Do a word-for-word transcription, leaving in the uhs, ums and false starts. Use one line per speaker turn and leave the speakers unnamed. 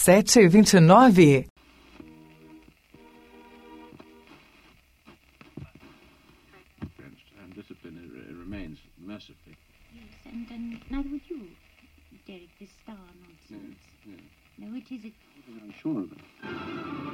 sete e vinte e nove.
And discipline uh, remains mercifully.
Yes, and, and neither would you, Derek, this star nonsense.
Yes, yes.
No, it is it.
I'm sure of it.